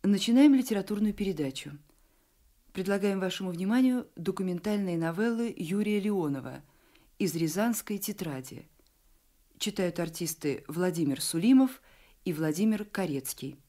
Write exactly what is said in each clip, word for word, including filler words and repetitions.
Начинаем литературную передачу. Предлагаем вашему вниманию документальные новеллы Юрия Леонова «Из Рязанской тетради». Читают артисты Владимир Сулимов и Владимир Корецкий.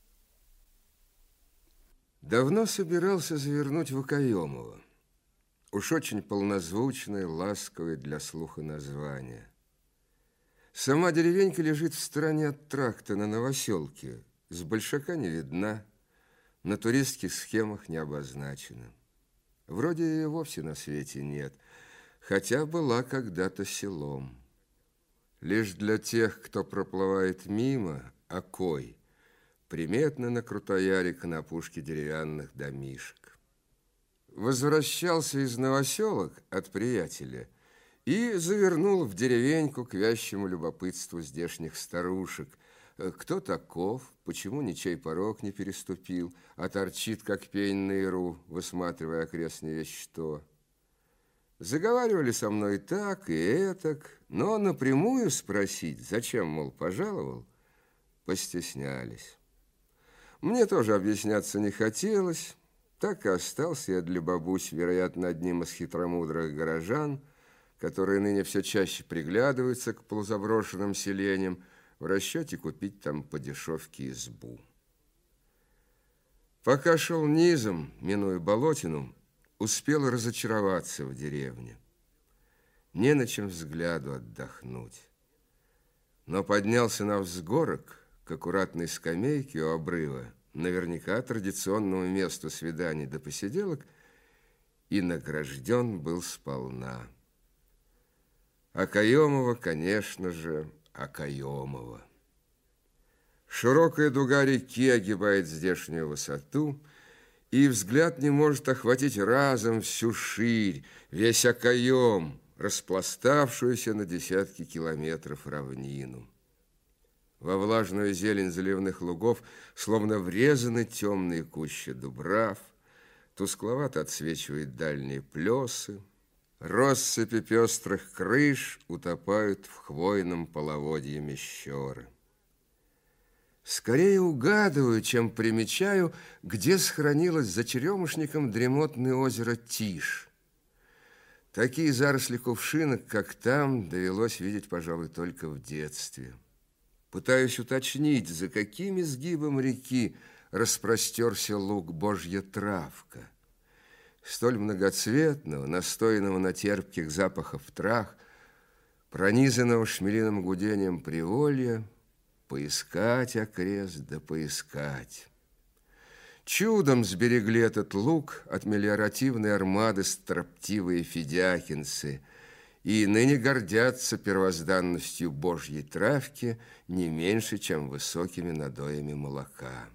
Давно собирался завернуть в Окаемово. Уж очень полнозвучное, ласковое для слуха название. Сама деревенька лежит в стороне от тракта на Новоселке. С большака не видна, на туристских схемах не обозначена. Вроде ее вовсе на свете нет, хотя была когда-то селом. Лишь для тех, кто проплывает мимо, Окой, приметно на Крутоярика на опушке деревянных домишек. Возвращался из Новоселок от приятеля и завернул в деревеньку к вящему любопытству здешних старушек. Кто таков, почему ничей порог не переступил, а торчит, как пень на иру, высматривая окрест не весть что. Заговаривали со мной так и этак, но напрямую спросить, зачем, мол, пожаловал, постеснялись. Мне тоже объясняться не хотелось, так и остался я для бабусь, вероятно, одним из хитромудрых горожан, которые ныне все чаще приглядываются к полузаброшенным селениям, в расчете купить там по дешевке избу. Пока шел низом, минуя болотину, успел разочароваться в деревне. Не на чем взгляду отдохнуть. Но поднялся на взгорок к аккуратной скамейке у обрыва, наверняка традиционному месту свиданий до посиделок, и награжден был сполна. Окаемово, конечно же, Окаемово. Широкая дуга реки огибает здешнюю высоту, и взгляд не может охватить разом всю ширь, весь Окаем, распластавшуюся на десятки километров равнину. Во влажную зелень заливных лугов словно врезаны темные кущи дубрав, тускловато отсвечивают дальние плесы, россыпи пестрых крыш утопают в хвойном половодье Мещеры. Скорее угадываю, чем примечаю, где сохранилось за черемушником дремотное озеро Тишь. Такие заросли кувшинок, как там, довелось видеть, пожалуй, только в детстве. Пытаюсь уточнить, за каким изгибом реки распростерся луг Божья травка. Столь многоцветного, настоянного на терпких запахов трах, пронизанного шмелиным гудением приволья, поискать окрест да поискать. Чудом сберегли этот луг от мелиоративной армады строптивые федякинцы, и ныне гордятся первозданностью Божьей травки не меньше, чем высокими надоями молока.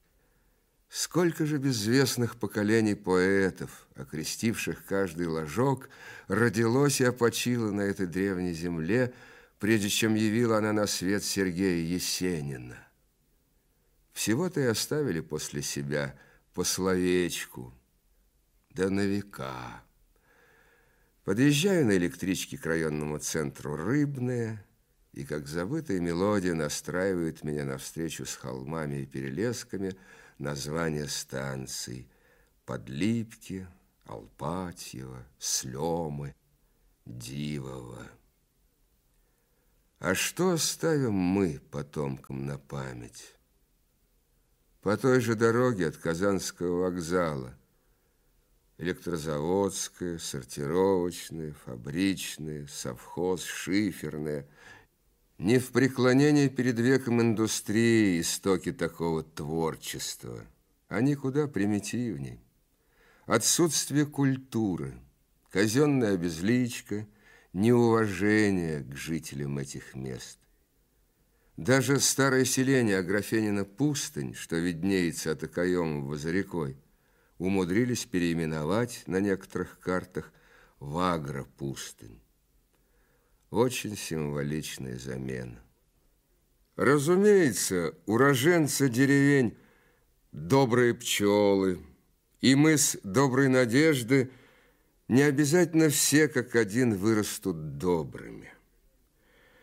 Сколько же безвестных поколений поэтов, окрестивших каждый ложок, родилось и опочило на этой древней земле, прежде чем явила она на свет Сергея Есенина. Всего-то и оставили после себя по словечку, да на века. Подъезжаю на электричке к районному центру Рыбное, и, как забытая мелодия, настраивает меня навстречу с холмами и перелесками названия станций: Подлипки, Алпатьево, Слемы, Дивово. А что оставим мы потомкам на память? По той же дороге от Казанского вокзала электрозаводская, сортировочная, фабричная, совхоз, шиферная. Не в преклонении перед веком индустрии истоки такого творчества, они куда примитивней. Отсутствие культуры, казенная обезличка, неуважение к жителям этих мест. Даже старое селение Аграфенина пустынь, что виднеется от Окаемова за рекой, умудрились переименовать на некоторых картах в Агропустынь. Очень символичная замена. Разумеется, уроженцы деревень Добрые Пчелы и мыс Доброй Надежды не обязательно все как один вырастут добрыми.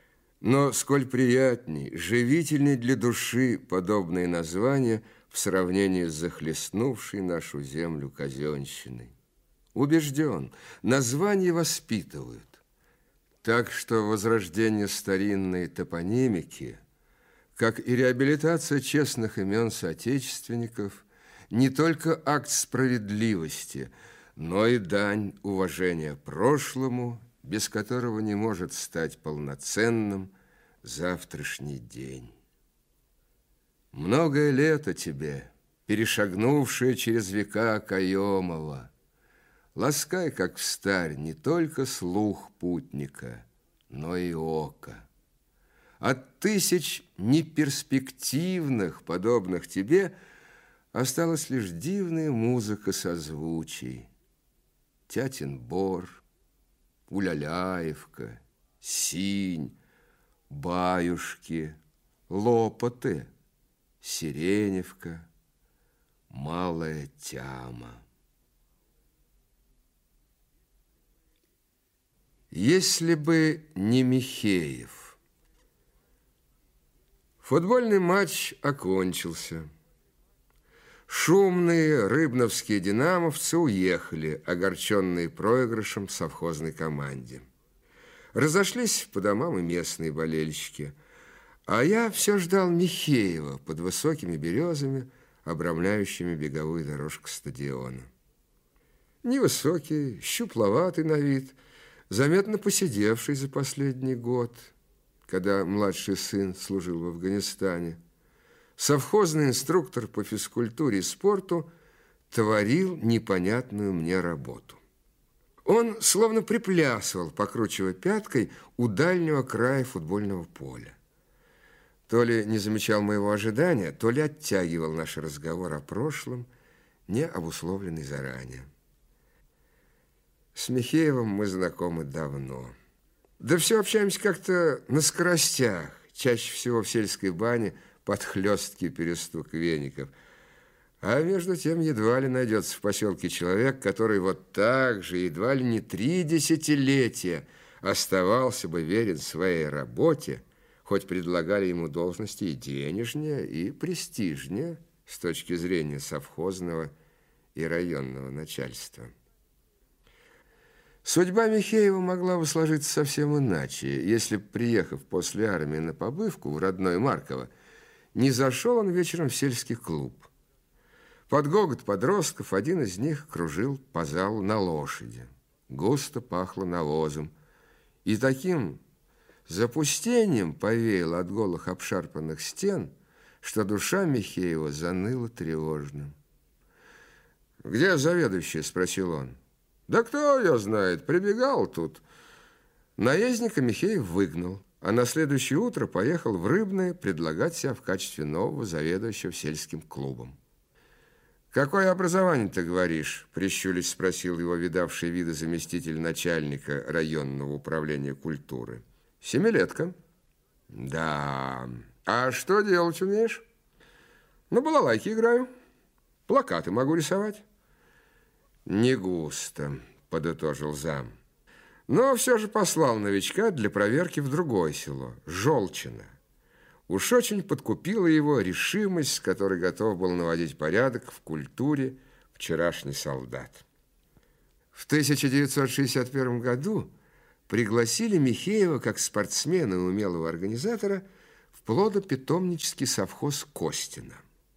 Но сколь приятней, живительней для души подобные названия в сравнении с захлестнувшей нашу землю казенщиной. Убежден, названия воспитывают. Так что возрождение старинной топонимики, как и реабилитация честных имен соотечественников, не только акт справедливости, но и дань уважения прошлому, без которого не может стать полноценным завтрашний день. Многое лето тебе, перешагнувшее через века Каемова, ласкай, как встарь, не только слух путника, но и око. От тысяч неперспективных, подобных тебе, осталась лишь дивная музыка созвучий. Тятин бор, Уляляевка, Синь, Баюшки, Лопоты, Сиреневка, Малая Тяма. Если бы не Михеев. Футбольный матч окончился. Шумные рыбновские динамовцы уехали, огорченные проигрышем совхозной команде. Разошлись по домам и местные болельщики, а я все ждал Михеева под высокими березами, обрамляющими беговую дорожку стадиона. Невысокий, щупловатый на вид, заметно посидевший за последний год, когда младший сын служил в Афганистане, совхозный инструктор по физкультуре и спорту творил непонятную мне работу. Он словно приплясывал, покручивая пяткой у дальнего края футбольного поля. То ли не замечал моего ожидания, то ли оттягивал наш разговор о прошлом, не обусловленный заранее. С Михеевым мы знакомы давно. Да все общаемся как-то на скоростях, чаще всего в сельской бане, под хлесткий перестук веников. А между тем едва ли найдется в поселке человек, который вот так же, едва ли не три десятилетия оставался бы верен своей работе, хоть предлагали ему должности и денежнее, и престижнее с точки зрения совхозного и районного начальства. Судьба Михеева могла бы сложиться совсем иначе, если б, приехав после армии на побывку в родное Марково, не зашел он вечером в сельский клуб. Под гогот подростков один из них кружил по залу на лошади. Густо пахло навозом. И таким запустением повеяло от голых обшарпанных стен, что душа Михеева заныла тревожно. «Где заведующий?» – спросил он. «Да кто ее знает, прибегал тут». Наездника Михеев выгнал, а на следующее утро поехал в Рыбное предлагать себя в качестве нового заведующего сельским клубом. «Какое образование ты говоришь?» – прищурясь спросил его видавший виды заместитель начальника районного управления культуры. «Семилетка». «Да, а что делать умеешь?» «На балалайке играю, плакаты могу рисовать». «Не густо», – подытожил зам. Но все же послал новичка для проверки в другое село, Жолчино. Уж очень подкупила его решимость, с которой готов был наводить порядок в культуре вчерашний солдат. В тысяча девятьсот шестьдесят первом году пригласили Михеева как спортсмена и умелого организатора в плодопитомнический совхоз Костина.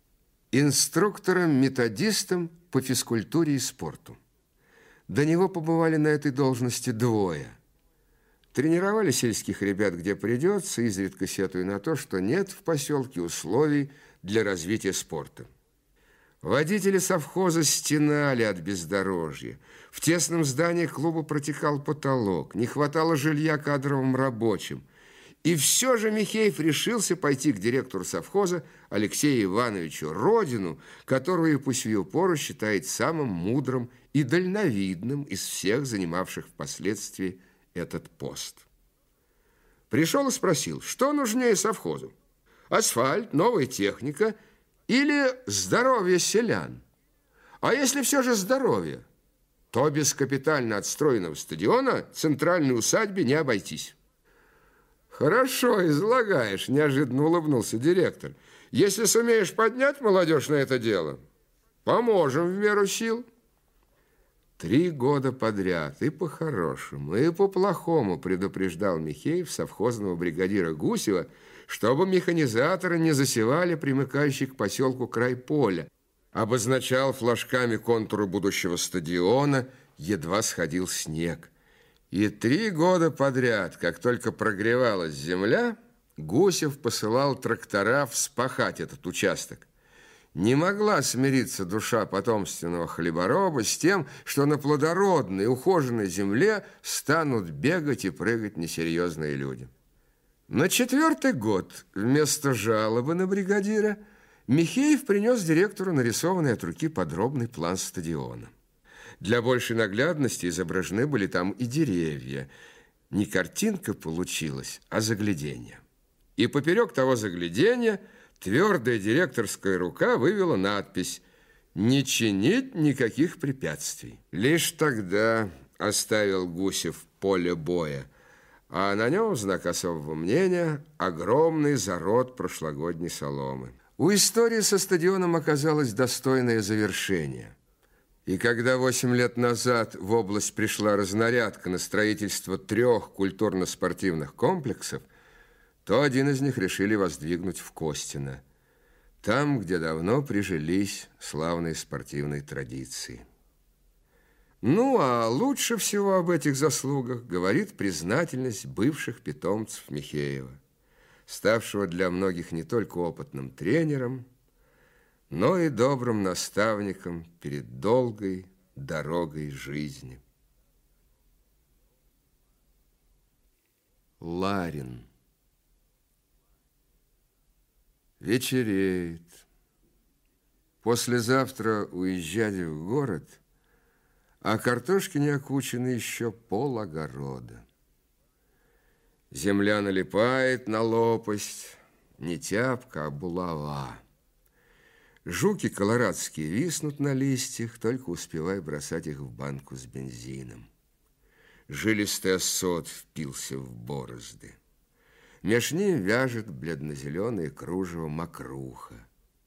Инструктором-методистом по физкультуре и спорту. До него побывали на этой должности двое. Тренировали сельских ребят где придется, изредка сетуя на то, что нет в поселке условий для развития спорта. Водители совхоза стенали от бездорожья. В тесном здании клуба протекал потолок, не хватало жилья кадровым рабочим. И все же Михеев решился пойти к директору совхоза Алексею Ивановичу Родину, которого, пусть в ее пору, считает самым мудрым и дальновидным из всех занимавших впоследствии этот пост. Пришел и спросил, что нужнее совхозу? Асфальт, новая техника или здоровье селян? А если все же здоровье, то без капитально отстроенного стадиона центральной усадьбе не обойтись. Хорошо излагаешь, неожиданно улыбнулся директор. Если сумеешь поднять молодежь на это дело, поможем в меру сил. Три года подряд и по-хорошему, и по-плохому предупреждал Михеев совхозного бригадира Гусева, чтобы механизаторы не засевали примыкающий к поселку край поля, обозначал флажками контуры будущего стадиона, едва сходил снег. И три года подряд, как только прогревалась земля, Гусев посылал трактора вспахать этот участок. Не могла смириться душа потомственного хлебороба с тем, что на плодородной, ухоженной земле станут бегать и прыгать несерьезные люди. На четвертый год вместо жалобы на бригадира Михеев принес директору нарисованный от руки подробный план стадиона. Для большей наглядности изображены были там и деревья. Не картинка получилась, а загляденье. И поперек того загляденья твердая директорская рука вывела надпись «Не чинить никаких препятствий». Лишь тогда оставил Гусев поле боя, а на нем, в знак особого мнения, огромный зарод прошлогодней соломы. У истории со стадионом оказалось достойное завершение. И когда восемь лет назад в область пришла разнарядка на строительство трех культурно-спортивных комплексов, то один из них решили воздвигнуть в Костино, там, где давно прижились славные спортивные традиции. Ну, а лучше всего об этих заслугах говорит признательность бывших питомцев Михеева, ставшего для многих не только опытным тренером, но и добрым наставником перед долгой дорогой жизни. Ларин. Вечереет. Послезавтра уезжать в город, а картошки не окучены еще пол огорода. Земля налипает на лопасть, не тяпка, а булава. Жуки колорадские виснут на листьях, только успевай бросать их в банку с бензином. Жилистый осот впился в борозды. Меж ним вяжет бледно-зеленое кружево мокруха.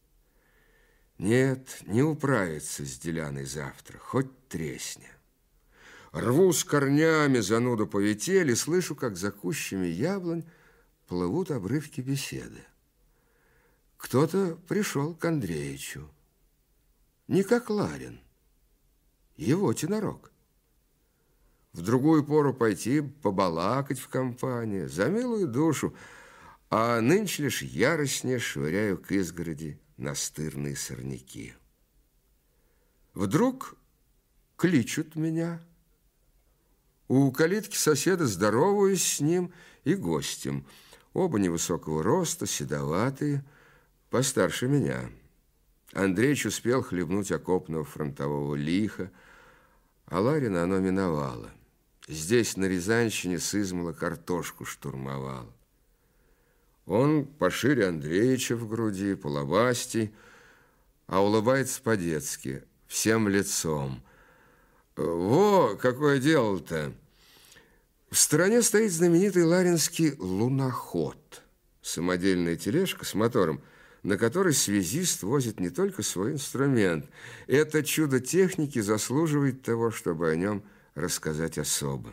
Нет, не управиться с деляной завтра, хоть тресня. Рву с корнями зануду по ветели, слышу, как за кущами яблонь плывут обрывки беседы. Кто-то пришел к Андреичу. Не как Ларин, его тенорок. В другую пору пойти побалакать в компании, за милую душу, а нынче лишь яростнее швыряю к изгороди настырные сорняки. Вдруг кличут меня. У калитки соседа здороваюсь с ним и гостем. Оба невысокого роста, седоватые, постарше меня. Андреич успел хлебнуть окопного фронтового лиха, а Ларина оно миновало. Здесь, на Рязанщине, сызмала картошку штурмовал. Он пошире Андреича в груди, полобастей, а улыбается по-детски, всем лицом. Во, какое дело-то! В стороне стоит знаменитый ларинский луноход. Самодельная тележка с мотором, на которой связист возит не только свой инструмент. Это чудо техники заслуживает того, чтобы о нем рассказать особо.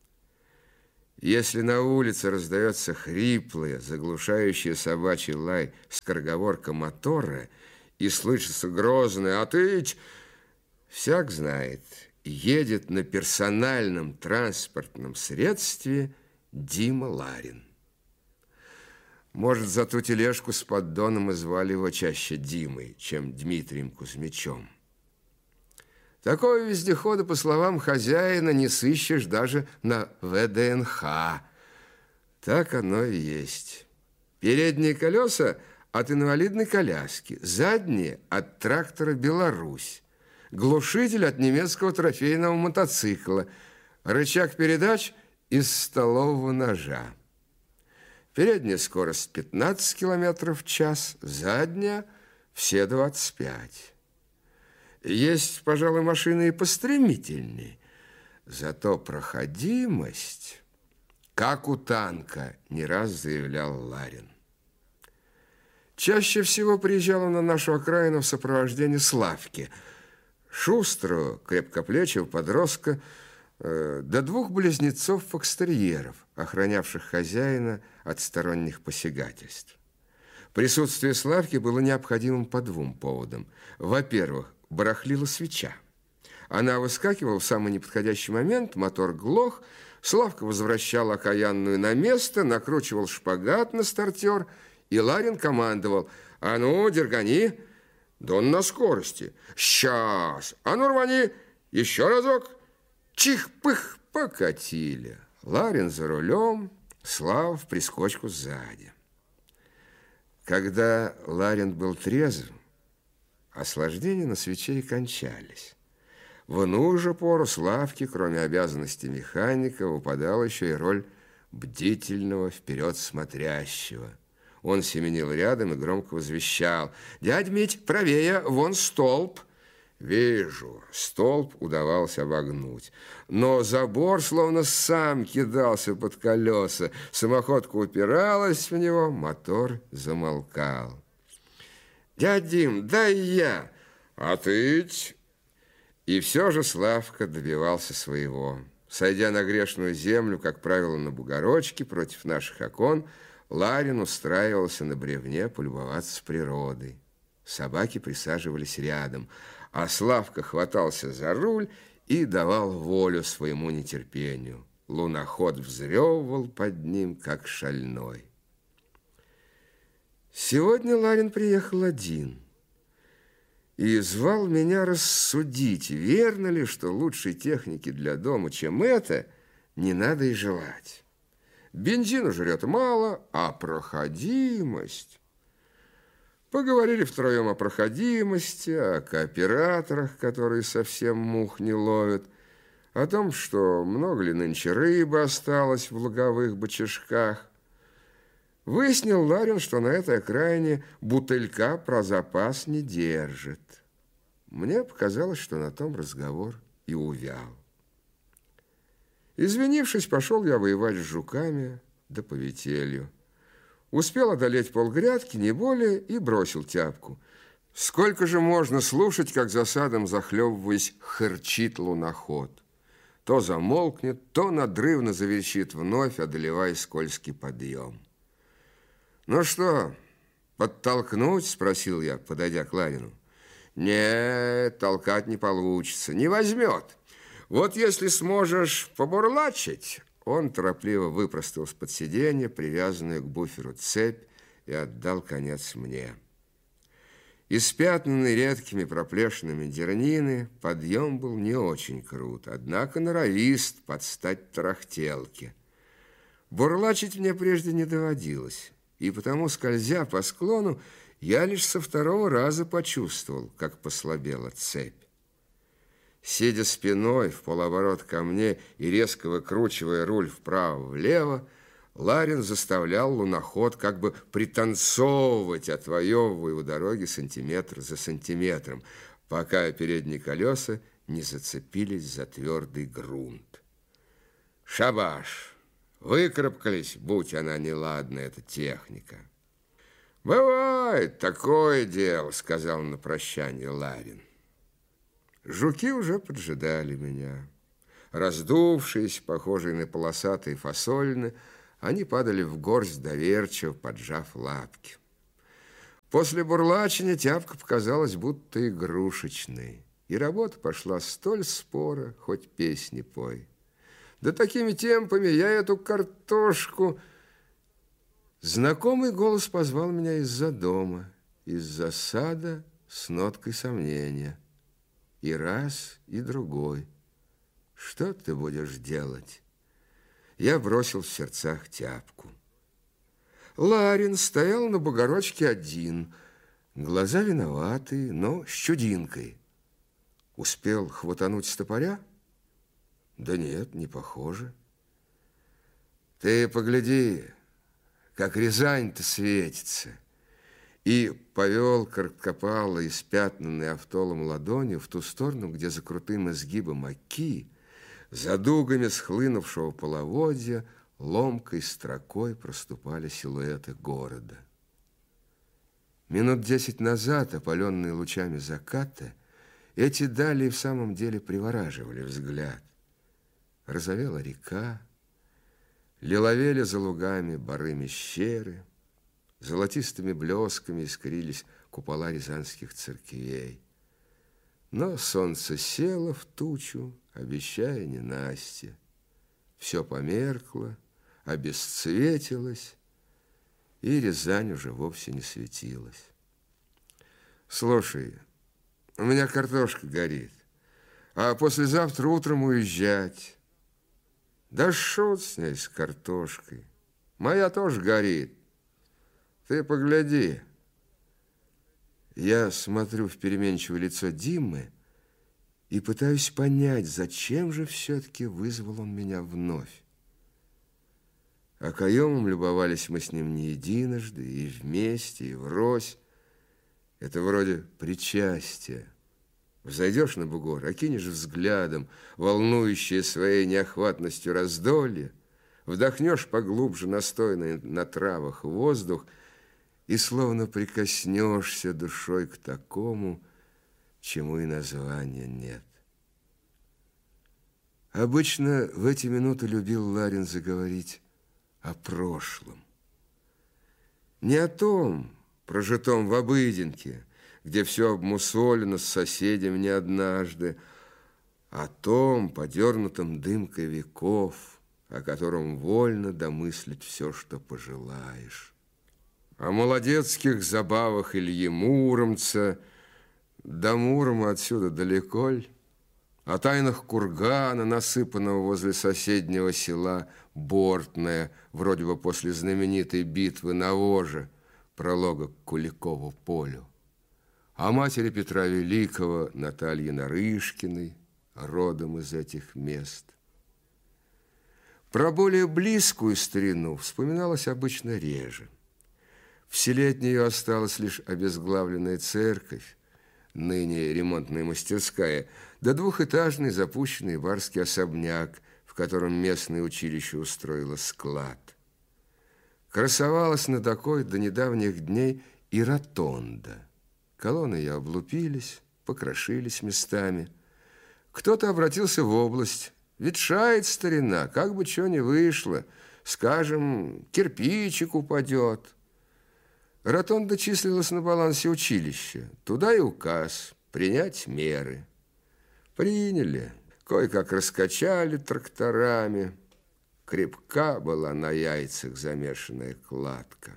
Если на улице раздается хриплая, заглушающая собачий лай скороговорка мотора и слышится грозное «Отыть!», всяк знает, едет на персональном транспортном средстве Дима Ларин. Может, за ту тележку с поддоном и звали его чаще Димой, чем Дмитрием Кузьмичем. Такого вездехода, по словам хозяина, не сыщешь даже на вэ дэ эн ха. Так оно и есть. Передние колеса от инвалидной коляски, задние от трактора «Беларусь», глушитель от немецкого трофейного мотоцикла, рычаг передач из столового ножа. Передняя скорость пятнадцать километров в час, задняя все двадцать пять. Есть, пожалуй, машины и постремительней, зато проходимость как у танка, не раз заявлял Ларин. Чаще всего приезжала на нашу окраину в сопровождении Славки, шустрого, крепкоплечего подростка, э, до двух близнецов-фокстерьеров, охранявших хозяина от сторонних посягательств. Присутствие Славки было необходимым по двум поводам. Во-первых, барахлила свеча. Она выскакивала в самый неподходящий момент, мотор глох, Славка возвращал окаянную на место, накручивал шпагат на стартер, и Ларин командовал: «А ну, дергани!» «Да он на скорости!» «Сейчас! А ну, рвани! Еще разок!» Чих-пых! Покатили. Ларин за рулем, Слава в прискочку сзади. Когда Ларин был трезв, осложнения на свече и кончались. В иную же пору Славке, кроме обязанностей механика, выпадала еще и роль бдительного вперед смотрящего. Он семенил рядом и громко возвещал: «Дядь Мить, правее, вон столб!» Вижу, столб удавалось обогнуть, но забор словно сам кидался под колеса, самоходка упиралась в него, мотор замолкал. «Дядь Дим, дай я!» «А ты...» И все же Славка добивался своего. Сойдя на грешную землю, как правило, на бугорочке против наших окон, Ларин устраивался на бревне полюбоваться природой. Собаки присаживались рядом, а Славка хватался за руль и давал волю своему нетерпению. Луноход взрёвывал под ним, как шальной. Сегодня Ларин приехал один и звал меня рассудить, верно ли, что лучшей техники для дома, чем это, не надо и желать. Бензина жрет мало, а проходимость... Поговорили втроем о проходимости, о кооператорах, которые совсем мух не ловят, о том, что много ли нынче рыбы осталось в луговых бочишках. Выяснил Ларин, что на этой окраине бутылька про запас не держит. Мне показалось, что на том разговор и увял. Извинившись, пошел я воевать с жуками да по вителью. Успел одолеть полгрядки, не более, и бросил тяпку. Сколько же можно слушать, как за садом, захлебываясь, хырчит луноход? То замолкнет, то надрывно заверещит вновь, одолевая скользкий подъем. «Ну что, подтолкнуть?» – спросил я, подойдя к Ларину. «Нет, толкать не получится, не возьмет. Вот если сможешь побурлачить...» Он торопливо выпростал с-под сиденья привязанную к буферу цепь и отдал конец мне. Испятнанный редкими проплешинами дернины, подъем был не очень крут, однако норовист под стать тарахтелке. Бурлачить мне прежде не доводилось, и потому, скользя по склону, я лишь со второго раза почувствовал, как послабела цепь. Сидя спиной в полоборот ко мне и резко выкручивая руль вправо-влево, Ларин заставлял луноход как бы пританцовывать, отвоевывая у дороги сантиметр за сантиметром, пока передние колеса не зацепились за твердый грунт. Шабаш! Выкарабкались, будь она неладна, эта техника. «Бывает такое дело», — сказал на прощание Ларин. Жуки уже поджидали меня. Раздувшись, похожие на полосатые фасолины, они падали в горсть доверчиво, поджав лапки. После бурлачения тяпка показалась будто игрушечной, и работа пошла столь споро, хоть песни пой. Да такими темпами я эту картошку... Знакомый голос позвал меня из-за дома, из-за сада с ноткой сомнения. И раз, и другой. Что ты будешь делать? Я бросил в сердцах тяпку. Ларин стоял на бугорочке один, глаза виноватые, но с чудинкой. Успел хватануть с топоря? Да нет, не похоже. Ты погляди, как Рязань-то светится. И повел короткопалой, испятнанной автолом ладонью в ту сторону, где за крутым изгибом оки, за дугами схлынувшего половодья, ломкой строкой проступали силуэты города. Минут десять назад, опаленные лучами заката, эти дали в самом деле привораживали взгляд. Розовела река, лиловели за лугами бары Мещеры, золотистыми блесками искрились купола рязанских церквей. Но солнце село в тучу, обещая ненастье. Все померкло, обесцветилось, и Рязань уже вовсе не светилась. Слушай, у меня картошка горит, а послезавтра утром уезжать. Да шут с ней, с картошкой. Моя тоже горит. Ты погляди. Я смотрю в переменчивое лицо Димы и пытаюсь понять, зачем же все-таки вызвал он меня вновь. Окоемом любовались мы с ним не единожды, и вместе, и врозь. Это вроде причастия. Взойдешь на бугор, окинешь взглядом волнующее своей неохватностью раздолье, вдохнешь поглубже настойный на травах воздух и словно прикоснешься душой к такому, чему и названия нет. Обычно в эти минуты любил Ларин заговорить о прошлом. Не о том, прожитом в обыденке, где все обмусолено с соседями не однажды, о том, подернутом дымкой веков, о котором вольно домыслить все, что пожелаешь. О молодецких забавах Ильи Муромца, до Мурома отсюда далеко ль? О тайнах кургана, насыпанного возле соседнего села Бортное, вроде бы после знаменитой битвы на Воже, пролога к Куликову полю. О матери Петра Великого, Наталье Нарышкиной, родом из этих мест. Про более близкую старину вспоминалось обычно реже. В селе от нее осталась лишь обезглавленная церковь, ныне ремонтная мастерская, да двухэтажный запущенный барский особняк, в котором местное училище устроило склад. Красовалась на такой до недавних дней и ротонда. Колонны ее облупились, покрошились местами. Кто-то обратился в область. Ветшает старина, как бы чего не вышло. Скажем, кирпичик упадет. Ротонда числилась на балансе училища. Туда и указ принять меры. Приняли, кое-как раскачали тракторами. Крепка была на яйцах замешанная кладка.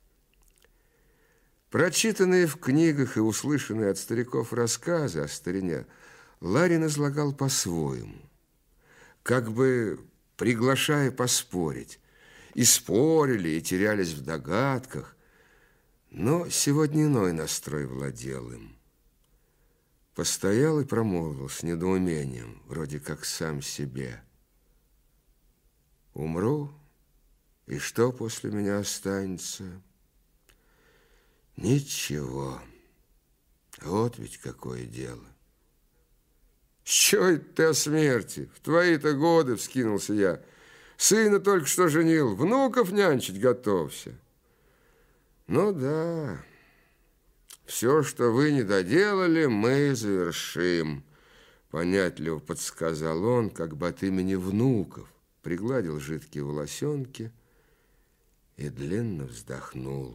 Прочитанные в книгах и услышанные от стариков рассказы о старине Ларин излагал по-своему, как бы приглашая поспорить. И спорили, и терялись в догадках, но сегодня иной настрой владел им. Постоял и промолвил с недоумением, вроде как сам себе. Умру, и что после меня останется? Ничего. Вот ведь какое дело. С чего это ты о смерти? В твои-то годы, вскинулся я. Сына только что женил, внуков нянчить готовься. Ну да, все, что вы не доделали, мы завершим, понятливо подсказал он, как бы от имени внуков, пригладил жидкие волосенки и длинно вздохнул.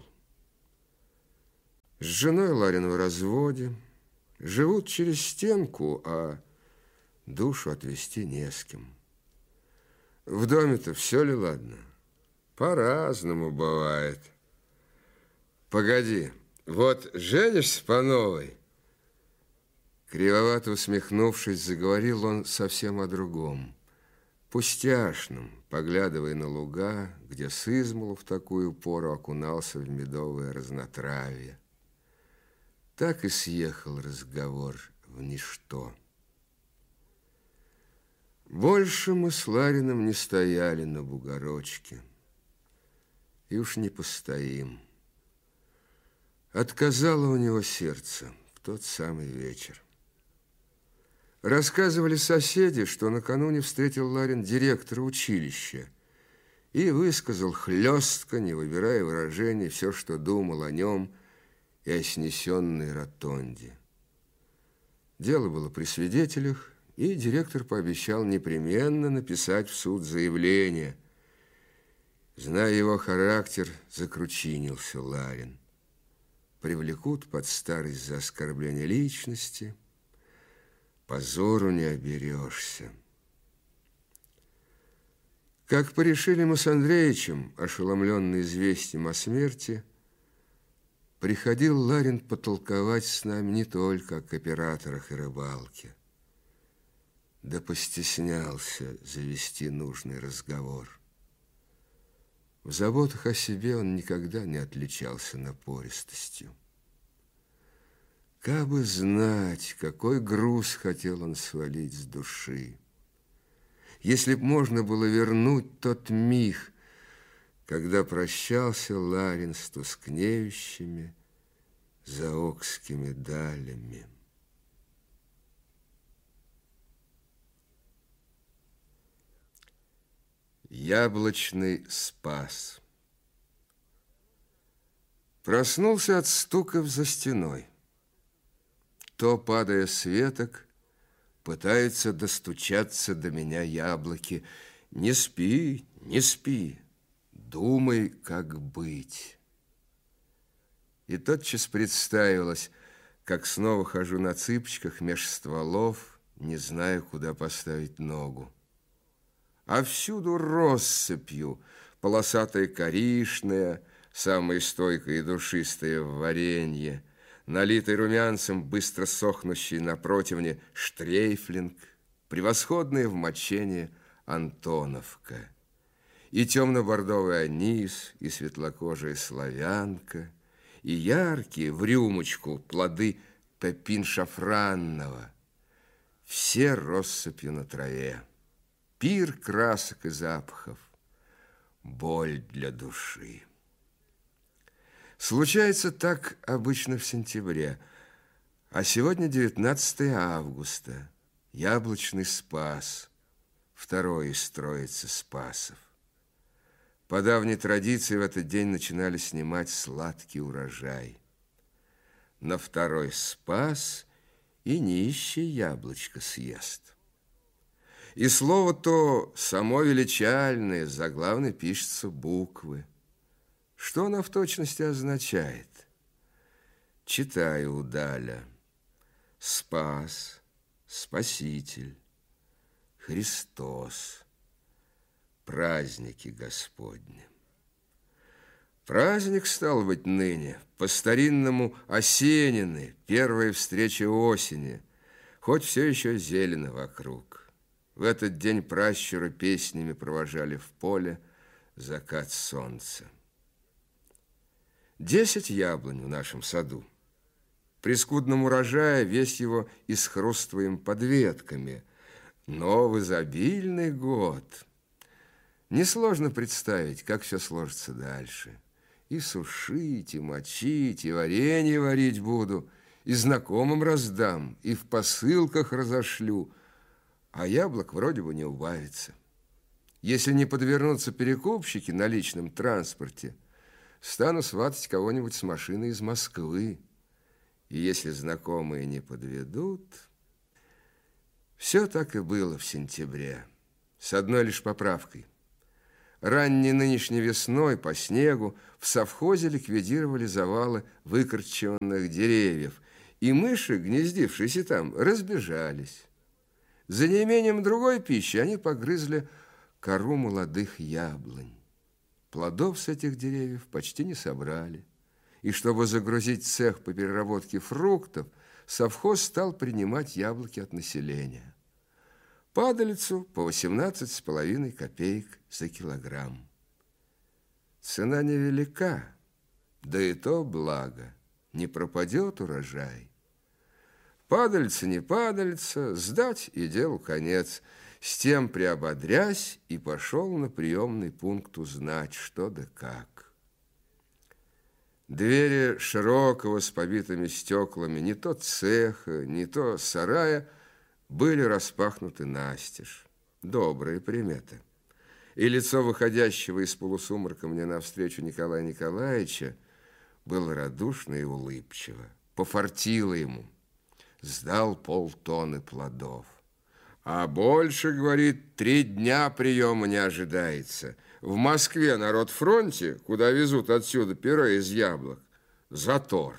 С женой Ларин в разводе, живут через стенку, а душу отвезти не с кем. В доме-то все ли ладно? По-разному бывает. Погоди, вот женишься по новой? Кривовато усмехнувшись, заговорил он совсем о другом, пустяшном, поглядывая на луга, где сызмал в такую пору окунался в медовое разнотравье. Так и съехал разговор в ничто. Больше мы с Лариным не стояли на бугорочке, и уж не постоим. Отказало у него сердце в тот самый вечер. Рассказывали соседи, что накануне встретил Ларин директора училища и высказал хлестко, не выбирая выражений, все, что думал о нем и о снесенной ротонде. Дело было при свидетелях, и директор пообещал непременно написать в суд заявление. Зная его характер, закручинился Ларин. Привлекут под старость за оскорбление личности, позору не оберешься. Как порешили мы с Андреичем, ошеломленный известием о смерти, приходил Ларин потолковать с нами не только о кооператорах и рыбалке, да постеснялся завести нужный разговор. В заботах о себе он никогда не отличался напористостью. Кабы знать, какой груз хотел он свалить с души. Если б можно было вернуть тот миг, когда прощался Ларин с тускнеющими заокскими далями. Яблочный спас. Проснулся от стуков за стеной. То, падая с веток, пытаются достучаться до меня яблоки. Не спи, не спи, думай, как быть. И тотчас представилось, как снова хожу на цыпочках меж стволов, не зная, куда поставить ногу. А всюду россыпью, полосатая коричная, самая стойкая и душистая в варенье, налитый румянцем, быстро сохнущий на противне штрейфлинг, превосходное в мочении антоновка, и темно-бордовый анис, и светлокожая славянка, и яркие в рюмочку плоды пепин шафранного, все россыпью на траве. Пир красок и запахов, боль для души. Случается так обычно в сентябре, а сегодня девятнадцатое августа, яблочный спас, второй из троицы спасов. По давней традиции в этот день начинали снимать сладкий урожай. На второй спас и нищий яблочко съест. И слово то само величальное, заглавно пишется буквы. Что оно в точности означает? Читаю удаля. Спас, Спаситель, Христос, праздники Господни. Праздник, стал быть, ныне, по-старинному осенины, первая встреча осени, хоть все еще зелено вокруг. В этот день пращуры песнями провожали в поле закат солнца. Десять яблонь в нашем саду. При скудном урожае весь его исхрустываем под ветками, но в изобильный год несложно представить, как все сложится дальше. И сушить, и мочить, и варенье варить буду, и знакомым раздам, и в посылках разошлю, а яблок вроде бы не убавится. Если не подвернутся перекупщики на личном транспорте, стану сватать кого-нибудь с машины из Москвы. И если знакомые не подведут... Все так и было в сентябре, с одной лишь поправкой. Ранней нынешней весной по снегу в совхозе ликвидировали завалы выкорчеванных деревьев, и мыши, гнездившиеся там, разбежались. За неимением другой пищи они погрызли кору молодых яблонь. Плодов с этих деревьев почти не собрали. И чтобы загрузить цех по переработке фруктов, совхоз стал принимать яблоки от населения. Падалицу по восемнадцать с половиной копеек за килограмм. Цена невелика, да и то благо, не пропадет урожай. Падальца не падальца, сдать и делу конец. С тем приободрясь и пошел на приемный пункт узнать, что да как. Двери широкого с побитыми стеклами не то цеха, не то сарая были распахнуты настежь. Добрая примета. и лицо выходящего из полусумрака мне навстречу Николая Николаевича было радушно и улыбчиво. Пофартило ему. Сдал полтонны плодов. А больше, говорит, три дня приема не ожидается. В Москве на Ротфронте, куда везут отсюда пюре из яблок, затор.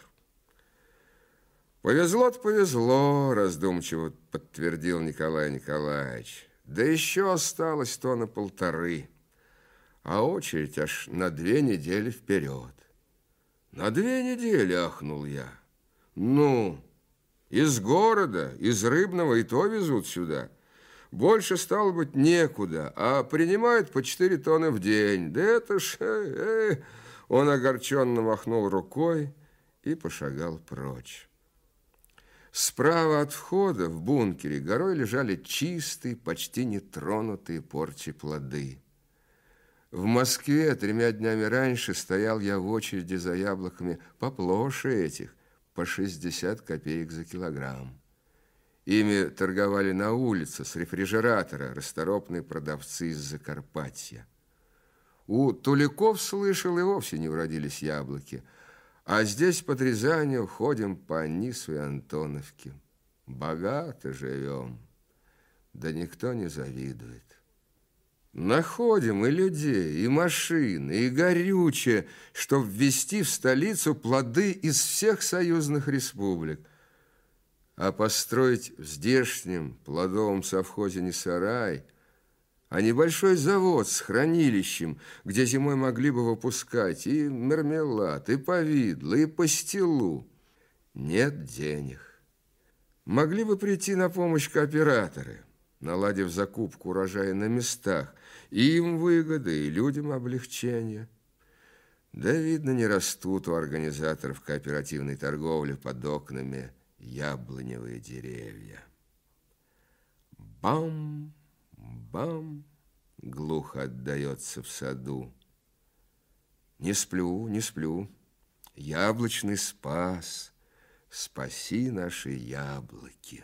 Повезло-то повезло, раздумчиво подтвердил Николай Николаевич. Да еще осталось тонны полторы, а очередь аж на две недели вперед. На две недели, ахнул я. Ну, из города, из Рыбного и то везут сюда. Больше, стало быть, некуда, а принимают по четыре тонны в день. Да это ж... Э, э. Он огорченно махнул рукой и пошагал прочь. Справа от входа в бункере горой лежали чистые, почти нетронутые порчи плоды. В Москве тремя днями раньше стоял я в очереди за яблоками поплоше этих, по шестьдесят копеек за килограмм. Ими торговали на улице с рефрижератора расторопные продавцы из Закарпатья. У Туликов, слышал, и вовсе не уродились яблоки. А здесь по Рязани ходим по Нису и Антоновке. Богато живем, да никто не завидует. Находим и людей, и машины, и горючее, чтоб ввезти в столицу плоды из всех союзных республик. А построить в здешнем плодовом совхозе не сарай, а небольшой завод с хранилищем, где зимой могли бы выпускать и мармелад, и повидло, и пастилу. Нет денег. Могли бы прийти на помощь кооператоры, наладив закупку урожая на местах. И им выгода, и людям облегчение. Да, видно, не растут у организаторов кооперативной торговли под окнами яблоневые деревья. Бам! Бам! Глухо отдается в саду. Не сплю, не сплю. Яблочный спас. Спаси наши яблоки.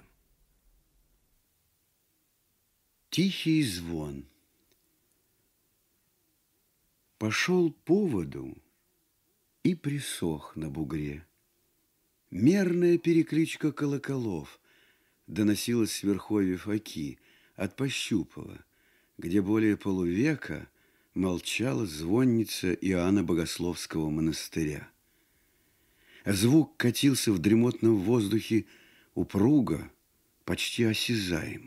Тихий звон. Пошел по воду и присох на бугре. Мерная перекличка колоколов доносилась с верховьев Оки от Пощупова, где более полувека молчала звонница Иоанна Богословского монастыря. Звук катился в дремотном воздухе упруго, почти осязаемо.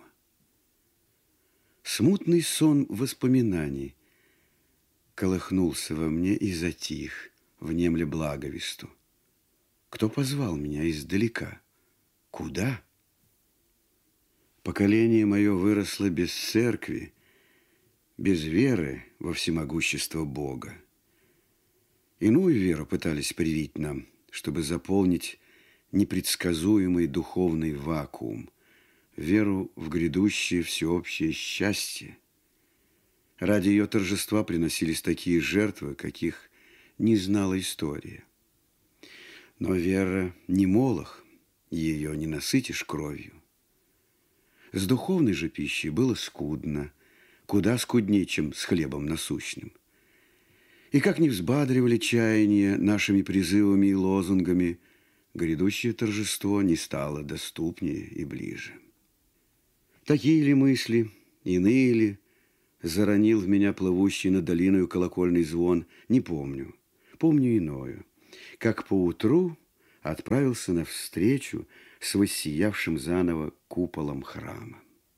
Смутный сон воспоминаний колыхнулся во мне и затих, внемля благовесту. Кто позвал меня издалека? Куда? Поколение мое выросло без церкви, без веры во всемогущество Бога. Иную веру пытались привить нам, чтобы заполнить непредсказуемый духовный вакуум, веру в грядущее всеобщее счастье. Ради ее торжества приносились такие жертвы, каких не знала история. Но вера не молох, ее не насытишь кровью. С духовной же пищей было скудно, куда скуднее, чем с хлебом насущным. И как не взбадривали чаяния нашими призывами и лозунгами, грядущее торжество не стало доступнее и ближе. Такие ли мысли, иные ли, заронил в меня плывущий над долиною колокольный звон, не помню. Помню иное, как поутру отправился навстречу с воссиявшим заново куполом храма.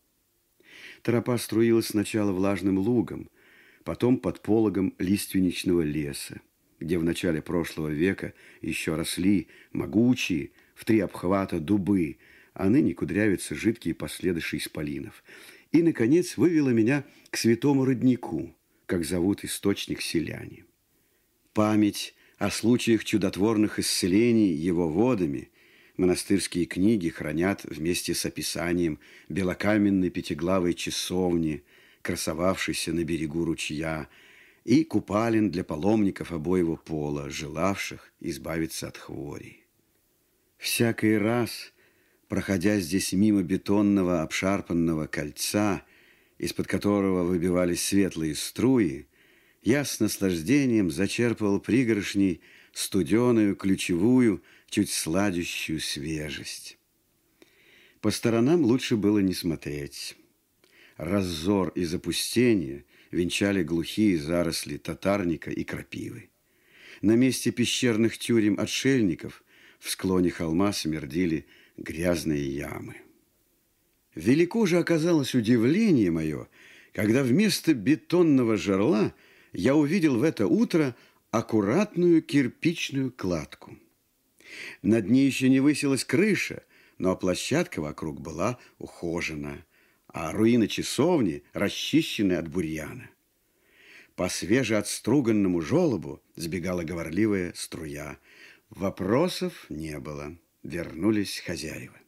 Тропа струилась сначала влажным лугом, потом под пологом лиственничного леса, где в начале прошлого века еще росли могучие в три обхвата дубы, а ныне кудрявятся жидкие последыши исполинов. И, наконец, вывела меня к святому роднику, как зовут источник селяне. Память о случаях чудотворных исцелений его водами монастырские книги хранят вместе с описанием белокаменной пятиглавой часовни, красовавшейся на берегу ручья, и купалин для паломников обоего пола, желавших избавиться от хворей. Всякий раз, проходя здесь мимо бетонного обшарпанного кольца, из-под которого выбивались светлые струи, я с наслаждением зачерпывал пригоршней студеную, ключевую, чуть сладящую свежесть. По сторонам лучше было не смотреть. Раззор и запустение венчали глухие заросли татарника и крапивы. На месте пещерных тюрем отшельников в склоне холма смердили грязные ямы. Велико же оказалось удивление мое, когда вместо бетонного жерла я увидел в это утро аккуратную кирпичную кладку. Над ней еще не высилась крыша, но площадка вокруг была ухожена, а руины часовни расчищены от бурьяна. По свежеотструганному желобу сбегала говорливая струя. Вопросов не было. Вернулись хозяева.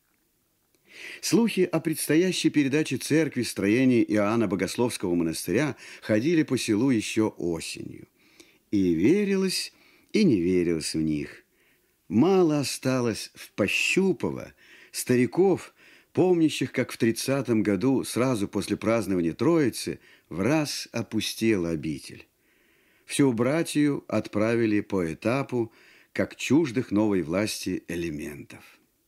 Слухи о предстоящей передаче церкви строения Иоанна Богословского монастыря ходили по селу еще осенью. И верилось, и не верилось в них. Мало осталось в Пощупово стариков, помнящих, как в тридцатом году, сразу после празднования Троицы, в раз опустела обитель. Всю братью отправили по этапу, как чуждых новой власти элементов.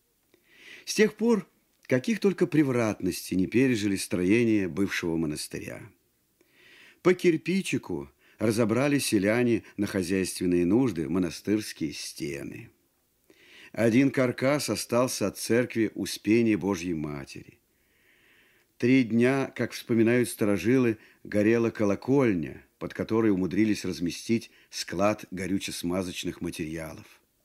С тех пор каких только превратностей не пережили строение бывшего монастыря. По кирпичику разобрали селяне на хозяйственные нужды монастырские стены. Один каркас остался от церкви Успения Божьей Матери. Три дня, как вспоминают старожилы, горела колокольня, под которой умудрились разместить склад горюче-смазочных материалов.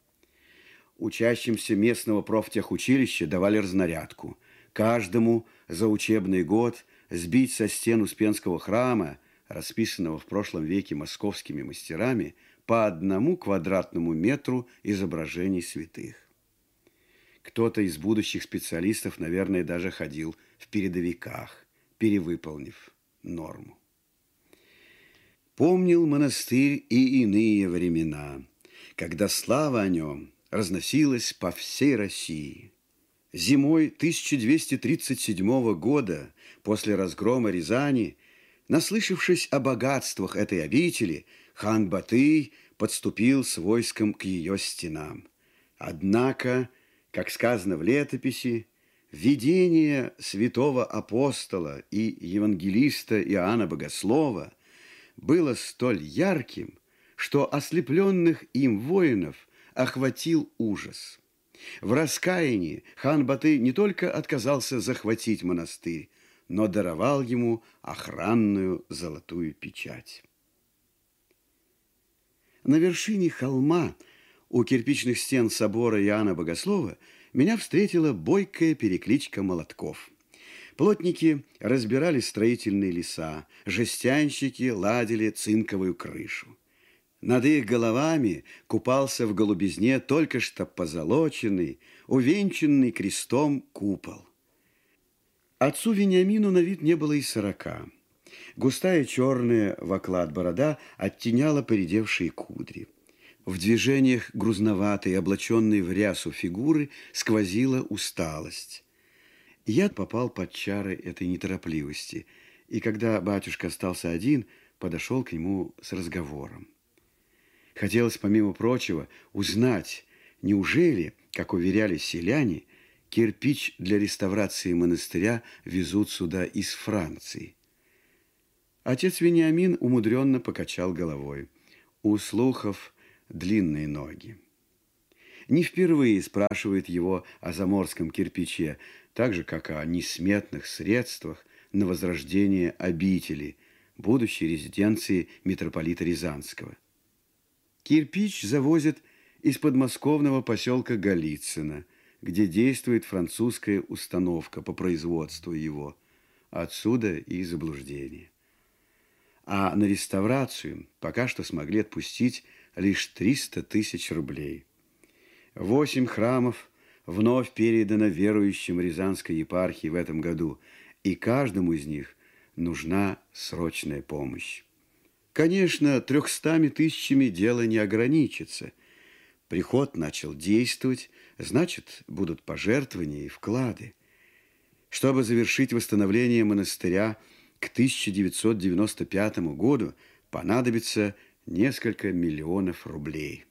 Учащимся местного профтехучилища давали разнарядку. Каждому за учебный год сбить со стен Успенского храма, расписанного в прошлом веке московскими мастерами, по одному квадратному метру изображений святых. Кто-то из будущих специалистов, наверное, даже ходил в передовиках, перевыполнив норму. Помнил монастырь и иные времена, когда слава о нем разносилась по всей России. Зимой тысяча двести тридцать седьмого года, после разгрома Рязани, наслышавшись о богатствах этой обители, хан Батый подступил с войском к ее стенам. Однако, как сказано в летописи, видение святого апостола и евангелиста Иоанна Богослова было столь ярким, что ослепленных им воинов охватил ужас. В раскаянии хан Батый не только отказался захватить монастырь, но даровал ему охранную золотую печать. На вершине холма у кирпичных стен собора Иоанна Богослова меня встретила бойкая перекличка молотков. Плотники разбирали строительные леса, жестянщики ладили цинковую крышу. Над их головами купался в голубизне только что позолоченный, увенчанный крестом купол. Отцу Вениамину на вид не было и сорока. Густая черная в оклад борода оттеняла поредевшие кудри. В движениях грузноватой, облаченной в рясу фигуры, сквозила усталость. Я попал под чары этой неторопливости, и когда батюшка остался один, подошел к нему с разговором. Хотелось, помимо прочего, узнать, неужели, как уверяли селяне, кирпич для реставрации монастыря везут сюда из Франции. Отец Вениамин умудренно покачал головой. У слухов длинные ноги. Не впервые спрашивает его о заморском кирпиче, так же, как о несметных средствах на возрождение обители, будущей резиденции митрополита Рязанского. Кирпич завозят из подмосковного поселка Голицыно, где действует французская установка по производству его. Отсюда и заблуждение. А на реставрацию пока что смогли отпустить лишь триста тысяч рублей. Восемь храмов вновь передано верующим Рязанской епархии в этом году, и каждому из них нужна срочная помощь. Конечно, трехстами тысячами дело не ограничится. Приход начал действовать, значит, будут пожертвования и вклады. Чтобы завершить восстановление монастыря, к тысяча девятьсот девяносто пятому году понадобится несколько миллионов рублей.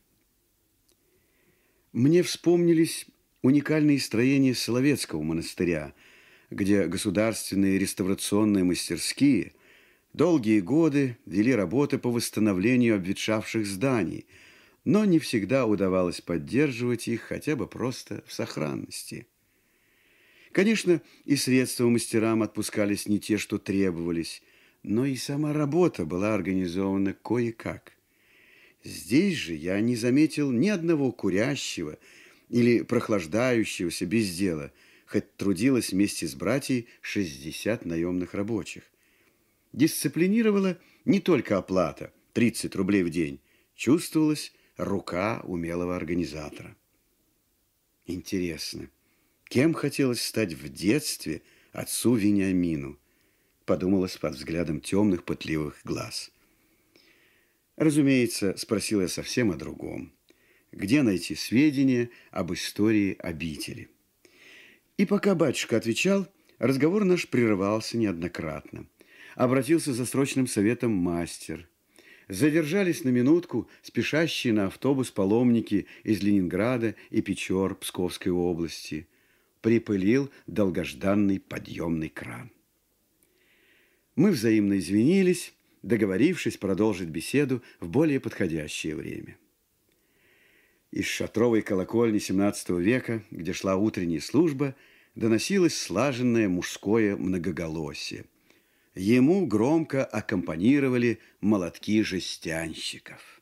Мне вспомнились уникальные строения Соловецкого монастыря, где государственные реставрационные мастерские долгие годы вели работы по восстановлению обветшавших зданий, но не всегда удавалось поддерживать их хотя бы просто в сохранности. Конечно, и средства мастерам отпускались не те, что требовались, но и сама работа была организована кое-как. Здесь же я не заметил ни одного курящего или прохлаждающегося без дела, хоть трудилось вместе с братьей шестьдесят наемных рабочих. Дисциплинировала не только оплата – тридцать рублей в день, чувствовалась рука умелого организатора. Интересно, кем хотелось стать в детстве отцу Вениамину? Подумалось под взглядом темных пытливых глаз. Разумеется, спросил я совсем о другом. Где найти сведения об истории обители? И пока батюшка отвечал, разговор наш прерывался неоднократно. Обратился за срочным советом мастер. Задержались на минутку спешащие на автобус паломники из Ленинграда и Печор Псковской области. Припылил долгожданный подъемный кран. Мы взаимно извинились, договорившись продолжить беседу в более подходящее время. Из шатровой колокольни семнадцатого века, где шла утренняя служба, доносилось слаженное мужское многоголосие. Ему громко аккомпанировали молотки жестянщиков.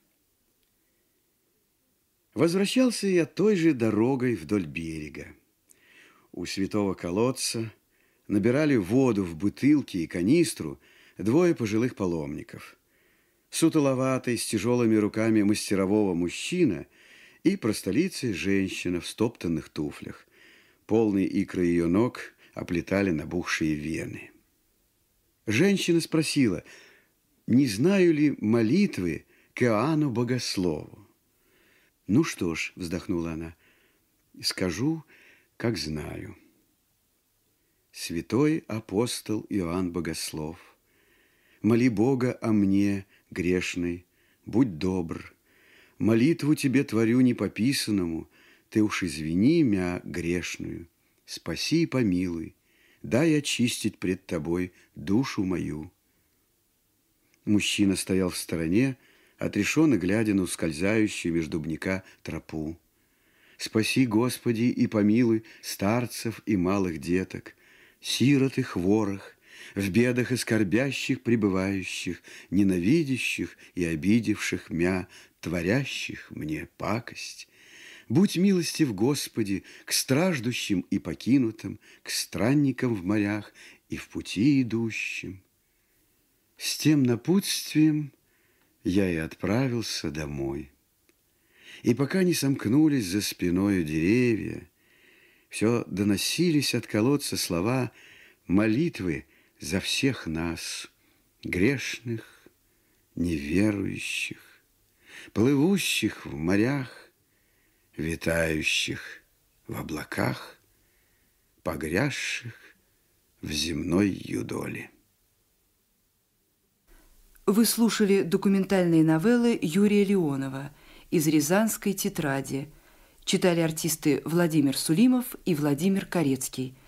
Возвращался я той же дорогой вдоль берега. У святого колодца набирали воду в бутылки и канистру двое пожилых паломников. Сутуловатый, с тяжелыми руками мастерового мужчина и простолицая женщина в стоптанных туфлях. Полные икры ее ног оплетали набухшие вены. Женщина спросила, не знаю ли молитвы к Иоанну Богослову. «Ну что ж», — вздохнула она, — «скажу, как знаю». Святой апостол Иоанн Богослов, моли Бога о мне, грешный, будь добр. Молитву тебе творю непописанному, ты уж извини мя грешную, спаси и помилуй, дай очистить пред тобой душу мою. Мужчина стоял в стороне, отрешенно глядя на ускользающую между дубника тропу. Спаси, Господи, и помилуй старцев и малых деток, сирот и хворых, в бедах и скорбящих пребывающих, ненавидящих и обидевших мя, творящих мне пакость. Будь милостив, Господи, к страждущим и покинутым, к странникам в морях и в пути идущим. С тем напутствием я и отправился домой. И пока не сомкнулись за спиною деревья, все доносились от колодца слова молитвы за всех нас, грешных, неверующих, плывущих в морях, витающих в облаках, погрязших в земной юдоли. Вы слушали документальные новеллы Юрия Леонова из «Рязанской тетради». Читали артисты Владимир Сулимов и Владимир Корецкий.